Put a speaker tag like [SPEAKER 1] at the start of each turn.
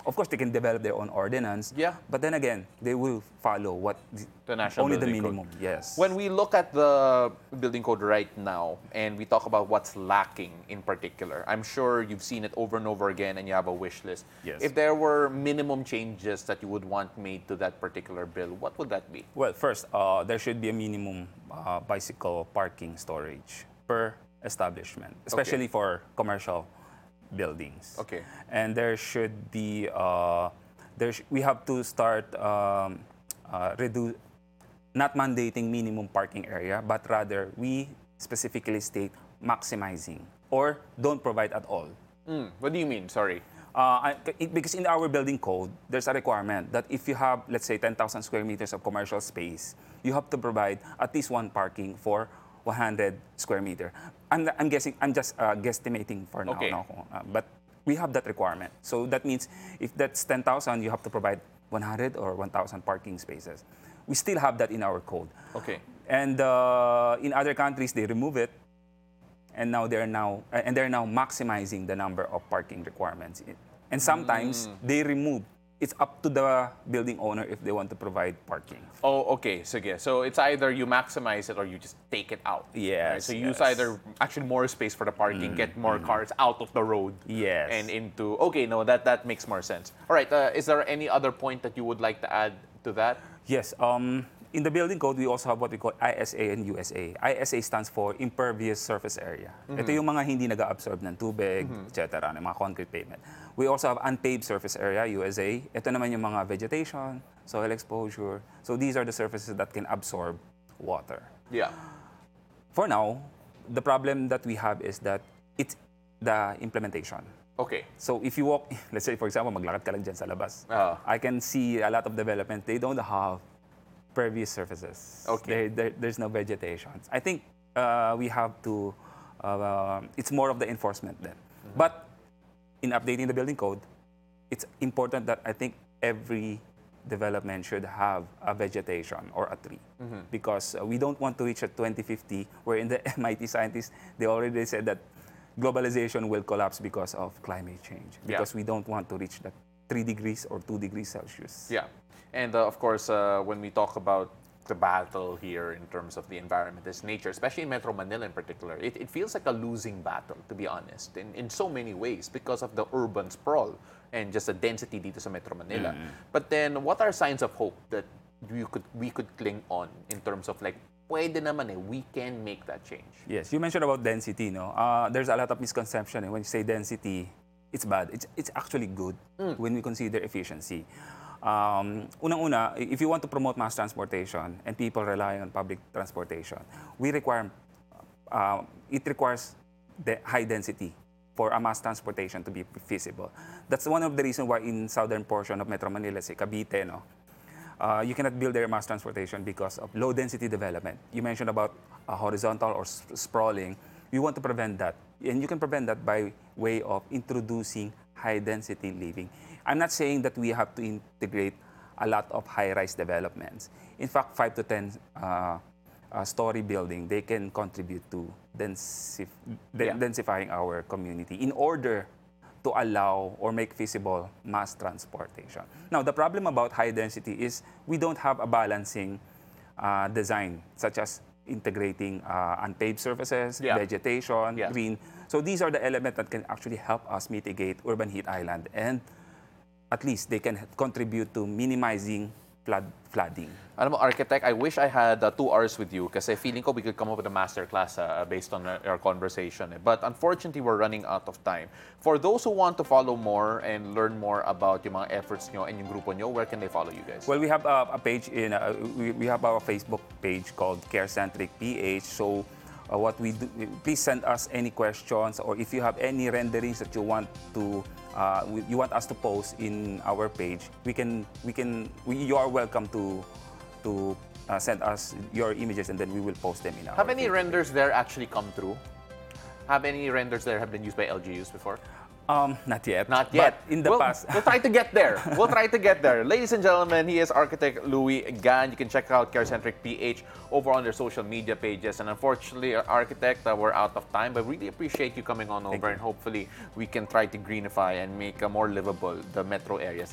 [SPEAKER 1] of course, they can develop their own ordinance.
[SPEAKER 2] Yeah.
[SPEAKER 1] But then again, they will follow
[SPEAKER 2] The National
[SPEAKER 1] only the
[SPEAKER 2] Building Code.
[SPEAKER 1] minimum. Yes.
[SPEAKER 2] When we look at the building code right now and we talk about what's lacking in particular, I'm sure you've seen it over and over again and you have a wish list.
[SPEAKER 1] Yes.
[SPEAKER 2] If there were minimum changes that you would want made to that particular bill, what would that be?
[SPEAKER 1] Well, first, there should be a minimum bicycle parking storage per establishment, especially for commercial buildings.
[SPEAKER 2] Okay.
[SPEAKER 1] And there should be, we have to start not mandating minimum parking area, but rather we specifically state maximizing or don't provide at all.
[SPEAKER 2] What do you mean? Sorry.
[SPEAKER 1] Because in our building code, there's a requirement that if you have, let's say, 10,000 square meters of commercial space, you have to provide at least one parking for 100 square meter. I'm guessing, I'm just guesstimating for now.
[SPEAKER 2] Okay.
[SPEAKER 1] No? But we have that requirement. So that means if that's 10,000, you have to provide 100 or 1,000 parking spaces. We still have that in our code.
[SPEAKER 2] Okay.
[SPEAKER 1] And in other countries, they remove it. And now they're now maximizing the number of parking requirements. And sometimes they remove. It's up to the building owner if they want to provide parking.
[SPEAKER 2] Oh, okay. So it's either you maximize it or you just take it out.
[SPEAKER 1] Yes.
[SPEAKER 2] Right? So you use
[SPEAKER 1] yes.
[SPEAKER 2] either actually more space for the parking, get more cars out of the road.
[SPEAKER 1] Yes.
[SPEAKER 2] And into, okay, no, that makes more sense. All right. Is there any other point that you would like to add to that?
[SPEAKER 1] Yes. In the building code, we also have what we call ISA and USA. ISA stands for impervious surface area. Ito yung mga hindi nag-absorb ng tubig, etc., ng mga concrete pavement. We also have unpaved surface area, USA. Ito naman yung mga vegetation, soil exposure. So these are the surfaces that can absorb water.
[SPEAKER 2] Yeah.
[SPEAKER 1] For now, the problem that we have is that it's the implementation.
[SPEAKER 2] Okay.
[SPEAKER 1] So if you walk, let's say for example, maglakad ka lang dyan sa labas. I can see a lot of development, they don't have pervious surfaces.
[SPEAKER 2] Okay.
[SPEAKER 1] There's no vegetation. I think we have to, it's more of the enforcement then. But in updating the building code, it's important that I think every development should have a vegetation or a tree. Because we don't want to reach at 2050, where in the MIT scientists, they already said that globalization will collapse because of climate change. Because we don't want to reach that 3 degrees or 2 degrees Celsius.
[SPEAKER 2] Yeah. And of course, when we talk about the battle here in terms of the environment, this nature, especially in Metro Manila in particular, it feels like a losing battle, to be honest, in so many ways because of the urban sprawl and just the density dito sa Metro Manila. But then, what are signs of hope that we could cling on in terms of like, pwede naman we can make that change?
[SPEAKER 1] Yes, you mentioned about density, no? There's a lot of misconception. When you say density, it's bad. It's actually good when we consider efficiency. Unang-una, if you want to promote mass transportation and people relying on public transportation, it requires the high density for a mass transportation to be feasible. That's one of the reasons why in southern portion of Metro Manila, say Cavite, no, you cannot build their mass transportation because of low density development. You mentioned about horizontal or sprawling. We want to prevent that. And you can prevent that by way of introducing high density living. I'm not saying that we have to integrate a lot of high-rise developments. In fact, 5 to 10 story building, they can contribute to densifying our community in order to allow or make feasible mass transportation. Now, the problem about high density is we don't have a balancing design, such as integrating unpaved surfaces, vegetation, green. So these are the elements that can actually help us mitigate urban heat island, and at least they can contribute to minimizing flooding.
[SPEAKER 2] Alam mo, architect, I wish I had 2 hours with you kasi feeling ko we could come up with a master class based on our conversation. But unfortunately, we're running out of time. For those who want to follow more and learn more about yung mga efforts nyo and yung grupo nyo, where can they follow you guys?
[SPEAKER 1] Well, we have a page in, we have our Facebook page called CareCentric PH. So what we do, please send us any questions, or if you have any renderings that you want to you want us to post in our page, you are welcome to send us your images, and then we will post them in our
[SPEAKER 2] Have any
[SPEAKER 1] Facebook
[SPEAKER 2] renders there actually come through? Have any renders there have been used by LGUs before?
[SPEAKER 1] Not yet.
[SPEAKER 2] Not yet.
[SPEAKER 1] But in the past.
[SPEAKER 2] We'll try to get there. We'll try to get there. Ladies and gentlemen, he is architect Louis Gan. You can check out CareCentric PH over on their social media pages. And unfortunately, architect, we're out of time. But really appreciate you coming on over, and hopefully we can try to greenify and make more livable the metro areas